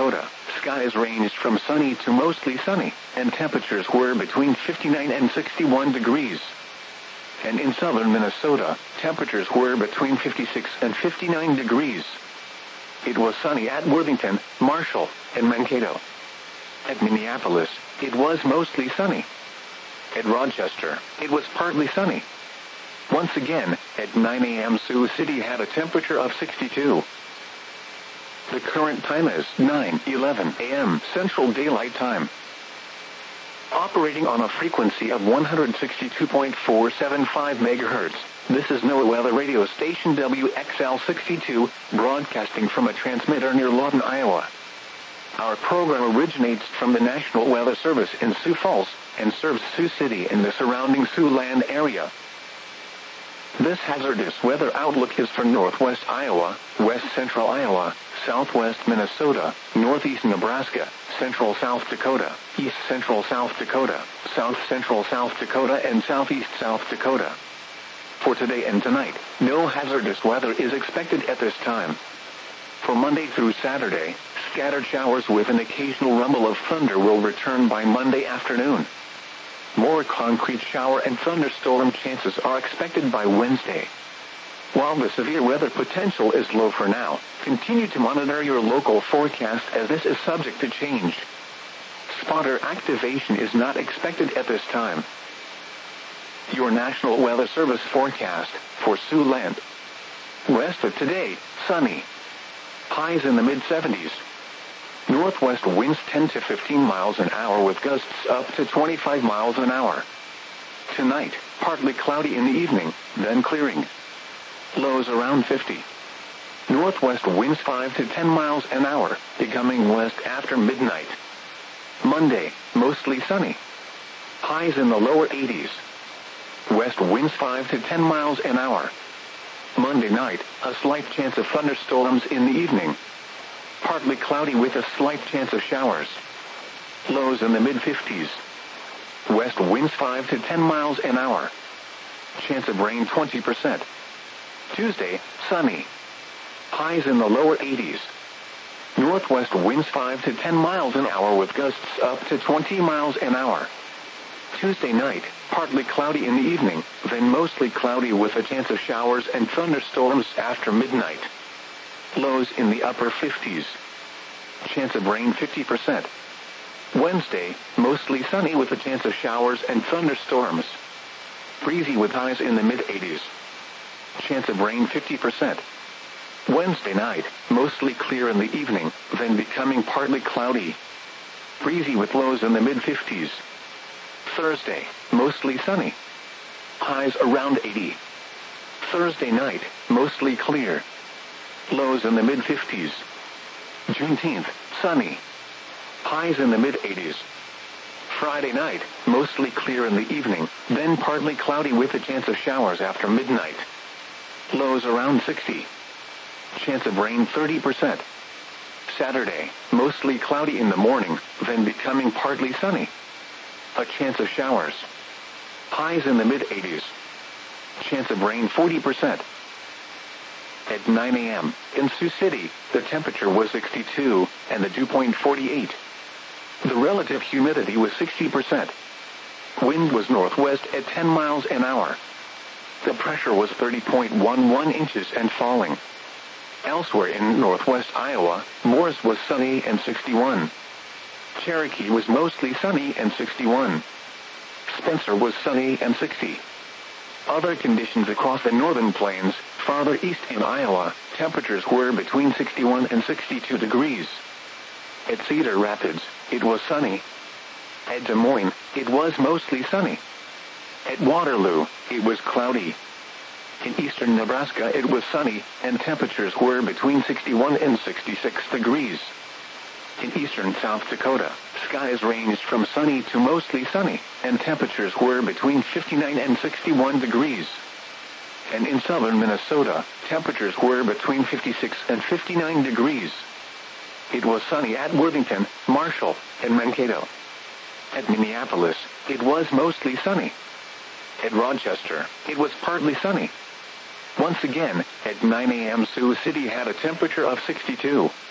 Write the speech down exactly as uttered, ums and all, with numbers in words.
Dakota, skies ranged from sunny to mostly sunny, and temperatures were between fifty-nine and sixty-one degrees. And in southern Minnesota, temperatures were between fifty-six and fifty-nine degrees. It was sunny at Worthington, Marshall, and Mankato. At Minneapolis, it was mostly sunny. At Rochester, it was partly sunny. Once again, at nine a m Sioux City had a temperature of sixty-two. The current time is nine eleven a m Central Daylight Time. Operating on a frequency of one hundred sixty-two point four seven five megahertz, this is NOAA Weather Radio Station W X L sixty-two, broadcasting from a transmitter near Lawton, Iowa. Our program originates from the National Weather Service in Sioux Falls, and serves Sioux City and the surrounding Siouxland area. This hazardous weather outlook is for northwest Iowa, west central Iowa, southwest Minnesota, northeast Nebraska, central South Dakota, east central South Dakota, south central South Dakota, and southeast South Dakota. For today and tonight, no hazardous weather is expected at this time. For Monday through Saturday, scattered showers with an occasional rumble of thunder will return by Monday afternoon. More concrete shower and thunderstorm chances are expected by Wednesday. While the severe weather potential is low for now, continue to monitor your local forecast as this is subject to change. Spotter activation is not expected at this time. Your National Weather Service forecast for Siouxland. West of today, sunny. Highs in the mid seventies. Northwest winds ten to fifteen miles an hour with gusts up to twenty-five miles an hour. Tonight, partly cloudy in the evening, then clearing. Lows around fifty. Northwest winds five to ten miles an hour, becoming west after midnight. Monday, mostly sunny. Highs in the lower eighties. West winds five to ten miles an hour. Monday night, a slight chance of thunderstorms in the evening. Partly cloudy with a slight chance of showers. Lows in the mid fifties. West winds five to ten miles an hour. Chance of rain twenty percent. Tuesday, sunny. Highs in the lower eighties. Northwest winds five to ten miles an hour with gusts up to twenty miles an hour. Tuesday night, partly cloudy in the evening, then mostly cloudy with a chance of showers and thunderstorms after midnight. Lows in the upper fifties. Chance of rain fifty percent. Wednesday, mostly sunny with a chance of showers and thunderstorms. Breezy with highs in the mid eighties. Chance of rain fifty percent. Wednesday night, mostly clear in the evening, then becoming partly cloudy. Breezy with lows in the mid fifties. Thursday, mostly sunny. Highs around eighty. Thursday night, mostly clear. Lows in the mid fifties. Juneteenth, sunny. Highs in the mid eighties. Friday night, mostly clear in the evening, then partly cloudy with a chance of showers after midnight. Lows around sixty. Chance of rain thirty percent. Saturday, mostly cloudy in the morning, then becoming partly sunny. A chance of showers. Highs in the mid eighties. Chance of rain forty percent. At nine a m in Sioux City, the temperature was sixty-two, and the dew point forty-eight. The relative humidity was sixty percent. Wind was northwest at ten miles an hour. The pressure was thirty point one one inches and falling. Elsewhere in northwest Iowa, Morris was sunny and sixty-one. Cherokee was mostly sunny and sixty-one. Spencer was sunny and sixty. Other conditions across the northern plains, farther east in Iowa, temperatures were between sixty-one and sixty-two degrees. At Cedar Rapids, it was sunny. At Des Moines, it was mostly sunny. At Waterloo, it was cloudy. In eastern Nebraska, it was sunny, and temperatures were between sixty-one and sixty-six degrees. In eastern South Dakota, skies ranged from sunny to mostly sunny, and temperatures were between fifty-nine and sixty-one degrees. And in southern Minnesota, temperatures were between fifty-six and fifty-nine degrees. It was sunny at Worthington, Marshall, and Mankato. At Minneapolis, it was mostly sunny. At Rochester, it was partly sunny. Once again, at nine a m Sioux City had a temperature of sixty-two.